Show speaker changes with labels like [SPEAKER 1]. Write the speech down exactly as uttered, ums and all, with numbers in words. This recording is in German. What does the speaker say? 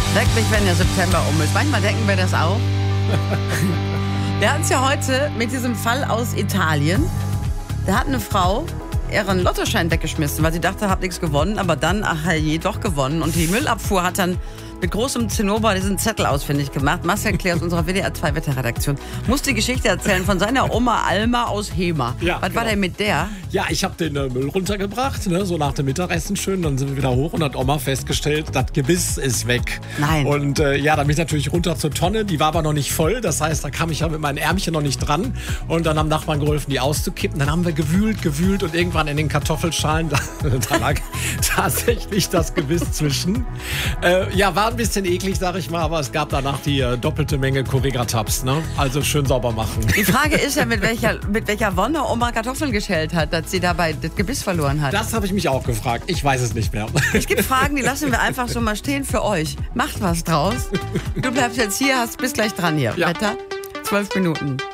[SPEAKER 1] Weckt mich, wenn der September um ist. Manchmal denken wir das auch. Wir hatten es ja heute mit diesem Fall aus Italien. Da hat eine Frau ihren Lottoschein weggeschmissen, weil sie dachte, hat nichts gewonnen. Aber dann, ach je, doch gewonnen. Und die Müllabfuhr hat dann mit großem Zinnober diesen Zettel ausfindig gemacht. Marcel Klee aus unserer W D R zwei Wetterredaktion muss die Geschichte erzählen von seiner Oma Alma aus Hema.
[SPEAKER 2] Ja,
[SPEAKER 1] Was
[SPEAKER 2] genau.
[SPEAKER 1] war denn mit der?
[SPEAKER 2] Ja, ich habe den äh, Müll runtergebracht, ne, so nach dem Mittagessen schön. Dann sind wir wieder hoch und hat Oma festgestellt, das Gebiss ist weg.
[SPEAKER 1] Nein.
[SPEAKER 2] Und äh, ja, dann bin ich natürlich runter zur Tonne. Die war aber noch nicht voll. Das heißt, da kam ich ja mit meinen Ärmchen noch nicht dran. Und dann haben Nachbarn geholfen, die auszukippen. Dann haben wir gewühlt, gewühlt und irgendwann in den Kartoffelschalen, da, da lag tatsächlich das Gebiss zwischen. Äh, ja, war ein bisschen eklig, sag ich mal, aber es gab danach die äh, doppelte Menge Correga-Tabs, ne? Also schön sauber machen.
[SPEAKER 1] Die Frage ist ja, mit welcher, mit welcher Wonne Oma Kartoffeln geschält hat, dass sie dabei das Gebiss verloren hat.
[SPEAKER 2] Das habe ich mich auch gefragt. Ich weiß es nicht mehr.
[SPEAKER 1] Es gibt Fragen, die lassen wir einfach so mal stehen für euch. Macht was draus. Du bleibst jetzt hier, hast bis gleich dran hier.
[SPEAKER 2] Ja.
[SPEAKER 1] Wetter, zwölf Minuten.